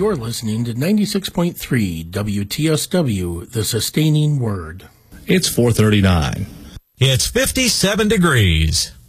You're listening to 96.3 WTSW, The Sustaining Word. It's 4:39. It's 57 degrees.